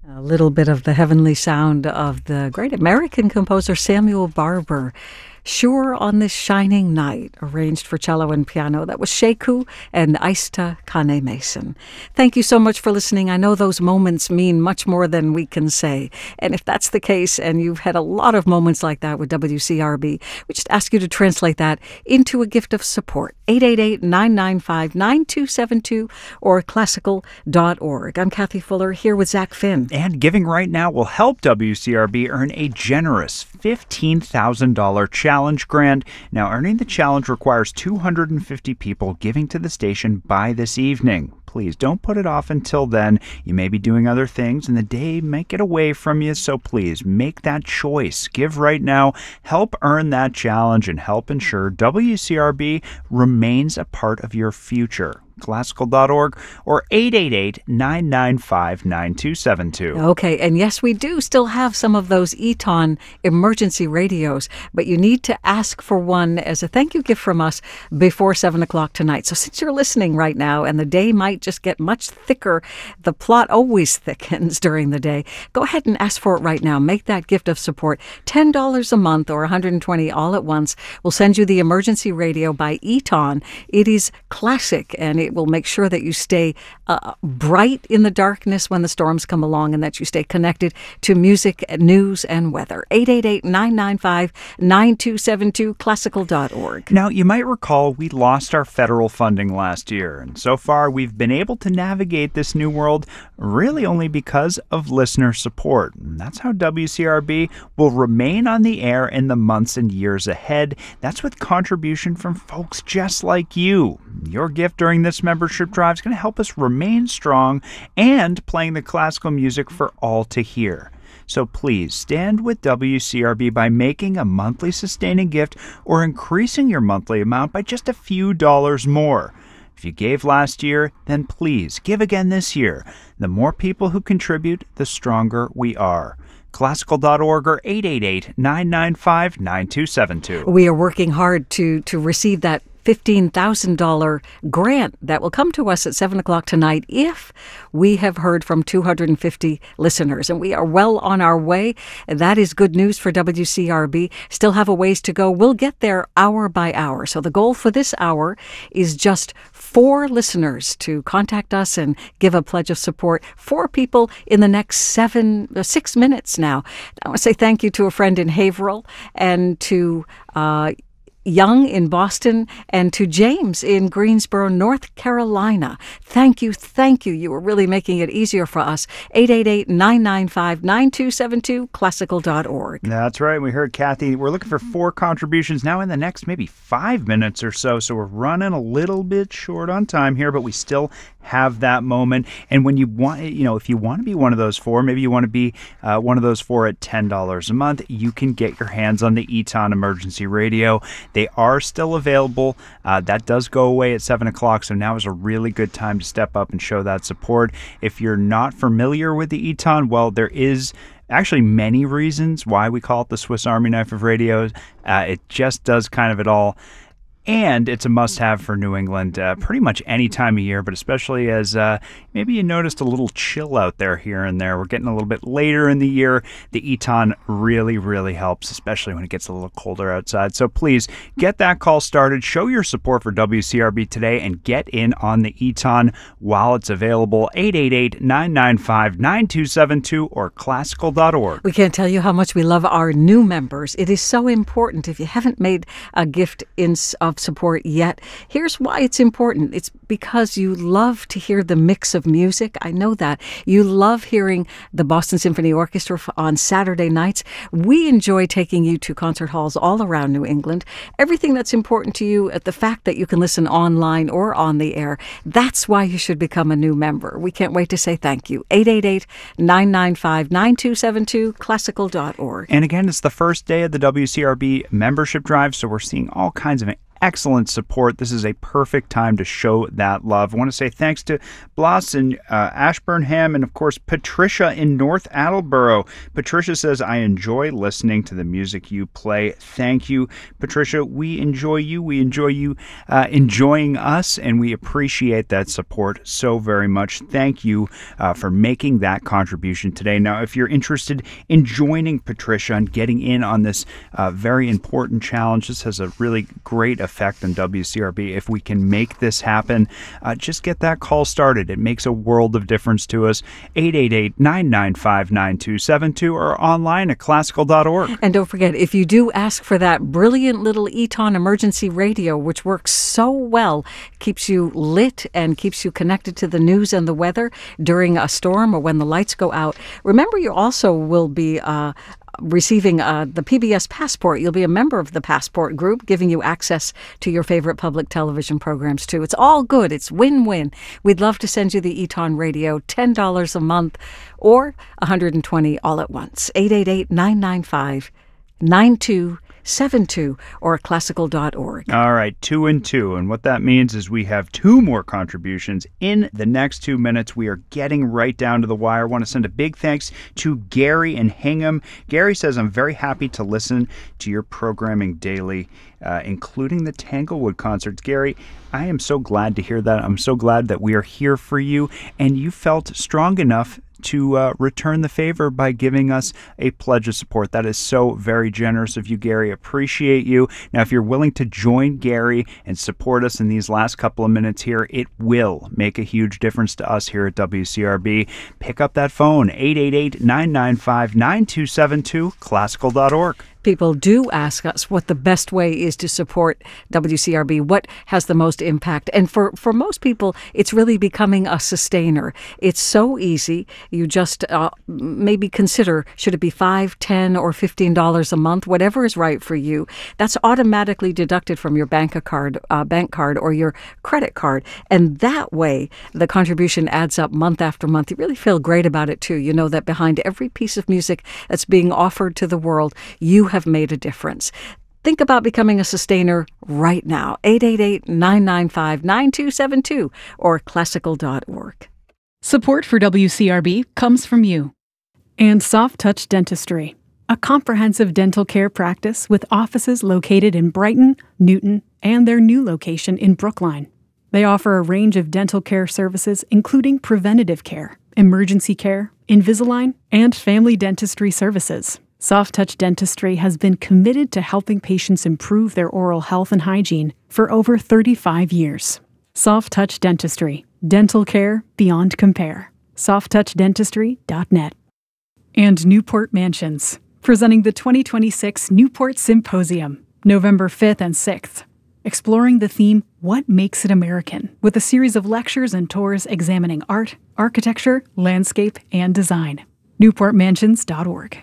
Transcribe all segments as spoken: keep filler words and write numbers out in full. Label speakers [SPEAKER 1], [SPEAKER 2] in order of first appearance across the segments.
[SPEAKER 1] A little bit of the heavenly sound of the great American composer Samuel Barber. Sure on This Shining Night, arranged for cello and piano. That was Sheku and Aista Kane Mason. Thank you so much for listening. I know those moments mean much more than we can say. And if that's the case, and you've had a lot of moments like that with W C R B, we just ask you to translate that into a gift of support. eight eight eight, nine nine five, nine two seven two or classical dot org. I'm Kathy Fuller here with Zach Finn.
[SPEAKER 2] And giving right now will help W C R B earn a generous fifteen thousand dollars challenge grant. Now, earning the challenge requires two hundred fifty people giving to the station by this evening. Please don't put it off until then. You may be doing other things and the day might get away from you, so please make that choice. Give right now, help earn that challenge, and help ensure W C R B remains a part of your future. classical dot org or eight eight eight, nine nine five, nine two seven two.
[SPEAKER 1] Okay, and yes, we do still have some of those Eton emergency radios, but you need to ask for one as a thank you gift from us before seven o'clock tonight. So since you're listening right now and the day might just get much thicker, the plot always thickens during the day, go ahead and ask for it right now. Make that gift of support. ten dollars a month or one hundred twenty dollars all at once. We'll send you the emergency radio by Eton. It is classic, and it It will make sure that you stay uh, bright in the darkness when the storms come along, and that you stay connected to music, news, and weather. eight eight eight, nine nine five, nine two seven two, classical dot org.
[SPEAKER 2] Now, you might recall we lost our federal funding last year, and so far we've been able to navigate this new world really only because of listener support. And that's how W C R B will remain on the air in the months and years ahead. That's with contribution from folks just like you. Your gift during this membership drive is going to help us remain strong and playing the classical music for all to hear. So please stand with W C R B by making a monthly sustaining gift or increasing your monthly amount by just a few dollars more. If you gave last year, then please give again this year. The more people who contribute, the stronger we are. classical dot org or eight eight eight, nine nine five, nine two seven two.
[SPEAKER 1] We are working hard to to receive that fifteen thousand dollars grant that will come to us at seven o'clock tonight if we have heard from two hundred fifty listeners. And we are well on our way. That is good news for W C R B. Still have a ways to go. We'll get there hour by hour. So the goal for this hour is just four listeners to contact us and give a pledge of support. Four people in the next seven, uh, six minutes now. I want to say thank you to a friend in Haverhill and to uh, Young in Boston, and to James in Greensboro, North Carolina. Thank you, thank you. You are really making it easier for us. eight eight eight, nine nine five, nine two seven two, classical dot org.
[SPEAKER 2] That's right. We heard Kathy. We're looking for four contributions now in the next maybe five minutes or so. So we're running a little bit short on time here, but we still have that moment. And when you want, you know, if you want to be one of those four, maybe you want to be uh, one of those four at ten dollars a month, you can get your hands on the Eton Emergency Radio. They are still available. Uh, that does go away at seven o'clock, so now is a really good time to step up and show that support. If you're not familiar with the Eton, well, there is actually many reasons why we call it the Swiss Army knife of radios. Uh, it just does kind of it all. And it's a must-have for New England uh, pretty much any time of year, but especially as uh, maybe you noticed a little chill out there here and there. We're getting a little bit later in the year. The Eton really, really helps, especially when it gets a little colder outside. So please get that call started. Show your support for W C R B today and get in on the Eton while it's available. eight eight eight, nine nine five, nine two seven two or classical dot org.
[SPEAKER 1] We can't tell you how much we love our new members. It is so important. If you haven't made a gift in of support yet, here's why it's important. It's because you love to hear the mix of music. I know that. You love hearing the Boston Symphony Orchestra on Saturday nights. We enjoy taking you to concert halls all around New England. Everything that's important to you, at the fact that you can listen online or on the air, that's why you should become a new member. We can't wait to say thank you. eight eight eight, nine nine five, nine two seven two, classical dot org.
[SPEAKER 2] And again, it's the first day of the W C R B membership drive, so we're seeing all kinds of excellent support. This is a perfect time to show that love. I want to say thanks to Blas in uh, Ashburnham and, of course, Patricia in North Attleboro. Patricia says, I enjoy listening to the music you play. Thank you, Patricia. We enjoy you. We enjoy you uh, enjoying us, and we appreciate that support so very much. Thank you uh, for making that contribution today. Now, if you're interested in joining Patricia and getting in on this uh, very important challenge, this has a really great effect on W C R B. If we can make this happen, uh, just get that call started. It makes a world of difference to us. eight eight eight, nine nine five, nine two seven two or online at classical dot org.
[SPEAKER 1] And don't forget, if you do ask for that brilliant little Eton emergency radio, which works so well, keeps you lit and keeps you connected to the news and the weather during a storm or when the lights go out. Remember, you also will be uh, receiving uh, the P B S Passport. You'll be a member of the Passport group, giving you access to your favorite public television programs, too. It's all good. It's win-win. We'd love to send you the Eton Radio, ten dollars a month or one hundred twenty dollars all at once. eight eight eight, nine nine five, nine two seven two or classical dot org.
[SPEAKER 2] All right, two and two. And what that means is we have two more contributions in the next two minutes. We are getting right down to the wire. I want to send a big thanks to Gary in Hingham. Gary says, I'm very happy to listen to your programming daily, uh, including the Tanglewood concerts. Gary, I am so glad to hear that. I'm so glad that we are here for you, and you felt strong enough to uh, return the favor by giving us a pledge of support. That is so very generous of you, Gary. Appreciate you. Now, if you're willing to join Gary and support us in these last couple of minutes here, it will make a huge difference to us here at W C R B. Pick up that phone, eight eight eight, nine nine five, nine two seven two, classical dot org.
[SPEAKER 1] People do ask us what the best way is to support W C R B, what has the most impact. And for, for most people, it's really becoming a sustainer. It's so easy. You just uh, maybe consider, should it be five, ten, or fifteen dollars a month, whatever is right for you. That's automatically deducted from your bank card, uh, bank card or your credit card. And that way, the contribution adds up month after month. You really feel great about it, too. You know that behind every piece of music that's being offered to the world, you have have made a difference. Think about becoming a sustainer right now. eight eight eight, nine nine five, nine two seven two or classical dot org.
[SPEAKER 3] Support for W C R B comes from you. And Soft Touch Dentistry, a comprehensive dental care practice with offices located in Brighton, Newton, and their new location in Brookline. They offer a range of dental care services, including preventative care, emergency care, Invisalign, and family dentistry services. Soft Touch Dentistry has been committed to helping patients improve their oral health and hygiene for over thirty-five years. Soft Touch Dentistry, dental care beyond compare. soft touch dentistry dot net. And Newport Mansions, presenting the twenty twenty-six Newport Symposium, November fifth and sixth. Exploring the theme, What Makes It American, with a series of lectures and tours examining art, architecture, landscape, and design. newport mansions dot org.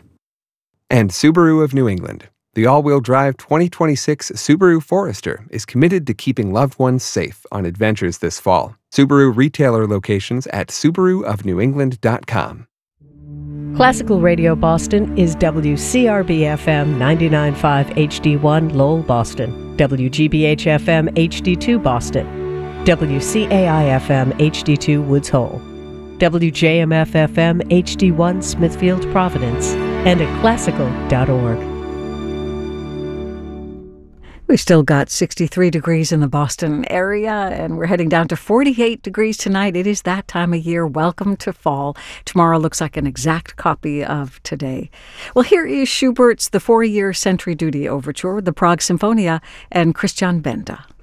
[SPEAKER 4] And Subaru of New England. The all-wheel drive twenty twenty-six Subaru Forester is committed to keeping loved ones safe on adventures this fall. Subaru retailer locations at subaru of new england dot com.
[SPEAKER 5] Classical Radio Boston is W C R B F M ninety-nine point five H D one Lowell, Boston, W G B H F M H D two Boston, W C A I F M H D two Woods Hole, W J M F F M H D one Smithfield, Providence, and at classical dot org.
[SPEAKER 1] We've still got sixty-three degrees in the Boston area, and we're heading down to forty-eight degrees tonight. It is that time of year. Welcome to fall. Tomorrow looks like an exact copy of today. Well, here is Schubert's The Four-Year Sentry Duty Overture, the Prague Symphonia, and Christian Benda.